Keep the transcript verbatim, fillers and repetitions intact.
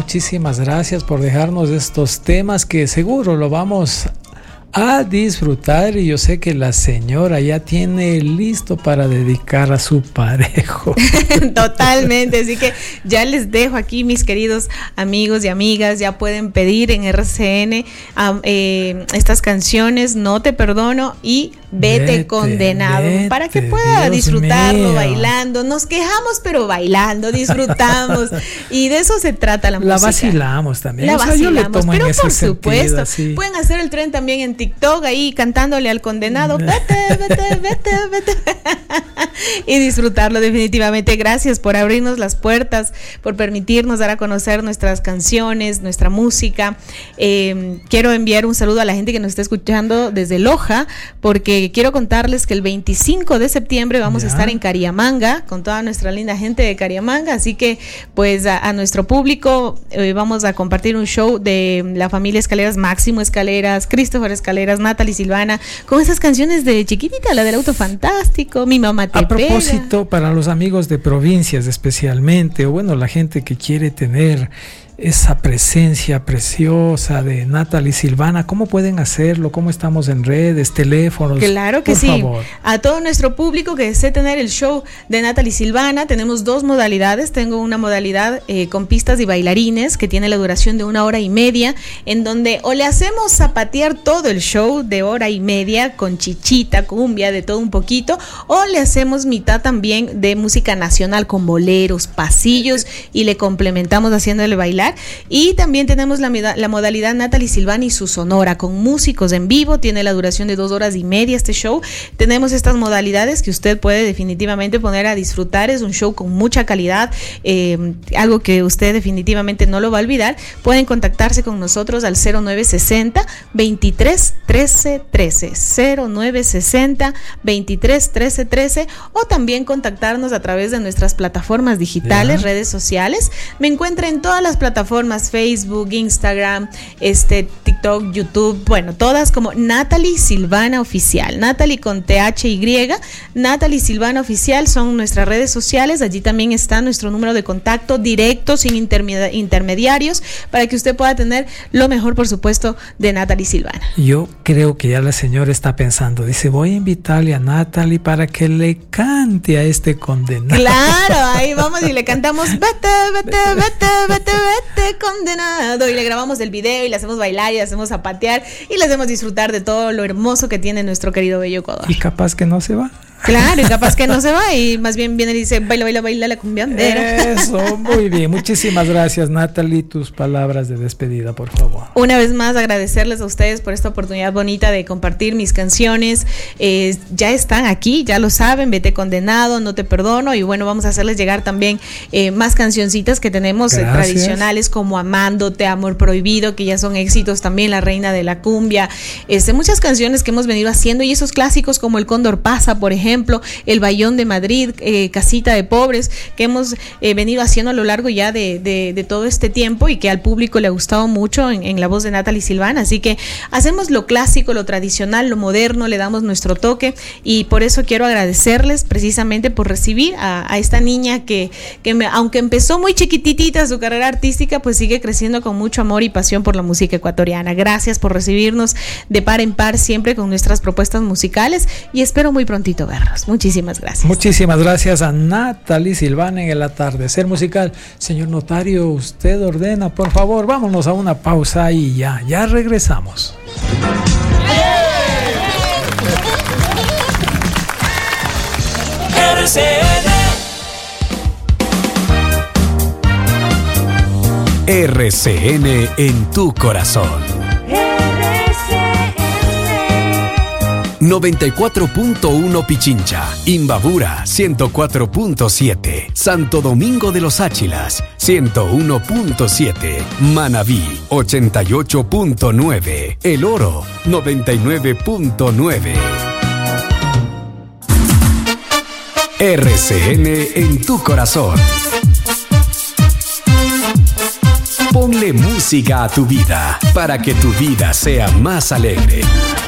muchísimas gracias por dejarnos estos temas que seguro lo vamos a disfrutar, y yo sé que la señora ya tiene listo para dedicar a su parejo. Totalmente, así que ya les dejo aquí, mis queridos amigos y amigas, ya pueden pedir en R C N um, eh, estas canciones, No Te Perdono y Vete, vete Condenado, vete, para que pueda Dios disfrutarlo mío. Bailando. Nos quejamos, pero bailando, disfrutamos. Y de eso se trata la, la música. La vacilamos también. La o sea, vacilamos, yo le tomo pero en por ese supuesto. Sentido, pueden hacer el tren también en TikTok, ahí cantándole al condenado, vete, vete, vete, vete. Y disfrutarlo definitivamente. Gracias por abrirnos las puertas, por permitirnos dar a conocer nuestras canciones, nuestra música. Eh, quiero enviar un saludo a la gente que nos está escuchando desde Loja, porque quiero contarles que el veinticinco de septiembre vamos ya. a estar en Cariamanga con toda nuestra linda gente de Cariamanga, así que pues a, a nuestro público eh, vamos a compartir un show de la familia Escaleras, Máximo Escaleras, Christopher Escaleras, Natalie Silvana, con esas canciones de chiquitita, la del auto fantástico, Mi mamá te A propósito, pega. Para los amigos de provincias especialmente, o bueno, la gente que quiere tener esa presencia preciosa de Natalie Silvana, ¿cómo pueden hacerlo? ¿Cómo estamos en redes, teléfonos? Claro que por sí. favor. A todo nuestro público que desee tener el show de Natalie Silvana, tenemos dos modalidades. Tengo una modalidad eh, con pistas y bailarines que tiene la duración de una hora y media, en donde o le hacemos zapatear todo el show de hora y media con chichita, cumbia, de todo un poquito, o le hacemos mitad también de música nacional con boleros, pasillos, y le complementamos haciéndole bailar. Y también tenemos la, la modalidad Natalie Silvana y su sonora con músicos en vivo, tiene la duración de dos horas y media este show. Tenemos estas modalidades que usted puede definitivamente poner a disfrutar, es un show con mucha calidad, eh, algo que usted definitivamente no lo va a olvidar. Pueden contactarse con nosotros al cero nueve sesenta, veintitrés, trece, trece, cero nueve sesenta, veintitrés, trece, trece, o también contactarnos a través de nuestras plataformas digitales, yeah. redes sociales. Me encuentra en todas las plataformas plataformas, Facebook, Instagram, este, TikTok, YouTube, bueno, todas como Natalie Silvana Oficial, Natalie con T H Y, Natalie Silvana Oficial son nuestras redes sociales. Allí también está nuestro número de contacto directo, sin intermed- intermediarios, para que usted pueda tener lo mejor, por supuesto, de Natalie Silvana. Yo creo que ya la señora está pensando, dice, voy a invitarle a Natalie para que le cante a este condenado. Claro, ahí vamos y le cantamos vete, vete, vete, vete, vete condenado, y le grabamos el video y le hacemos bailar y le hacemos zapatear y le hacemos disfrutar de todo lo hermoso que tiene nuestro querido bello Ecuador. Y capaz que no se va. Claro, y capaz que no se va y más bien viene y dice baila, baila, baila la cumbiandera. Eso, muy bien. Muchísimas gracias, Natalie. Tus palabras de despedida, por favor. Una vez más, agradecerles a ustedes por esta oportunidad bonita de compartir mis canciones. Eh, ya están aquí, ya lo saben, Vete Condenado, No Te Perdono, y bueno, vamos a hacerles llegar también eh, más cancioncitas que tenemos eh, tradicionales como Amándote, Amor Prohibido, que ya son éxitos también, La Reina de la Cumbia, este, muchas canciones que hemos venido haciendo, y esos clásicos como El Cóndor Pasa, por ejemplo, El Bayón de Madrid, eh, Casita de Pobres, que hemos eh, venido haciendo a lo largo ya de, de, de todo este tiempo y que al público le ha gustado mucho en, en la voz de Natalie Silvana. Así que hacemos lo clásico, lo tradicional, lo moderno, le damos nuestro toque, y por eso quiero agradecerles precisamente por recibir a, a esta niña que, que me, aunque empezó muy chiquititita su carrera artística, pues sigue creciendo con mucho amor y pasión por la música ecuatoriana. Gracias por recibirnos de par en par siempre con nuestras propuestas musicales, y espero muy prontito vernos. Muchísimas gracias. Muchísimas gracias a Natalie Silvana en el atardecer musical. Señor notario, usted ordena, por favor, vámonos a una pausa y ya, ya regresamos. R C N R C N en tu corazón. noventa y cuatro punto uno Pichincha, Imbabura ciento cuatro punto siete, Santo Domingo de los Áchilas ciento uno punto siete, Manabí ochenta y ocho punto nueve, El Oro noventa y nueve punto nueve. R C N en tu corazón. Ponle música a tu vida para que tu vida sea más alegre.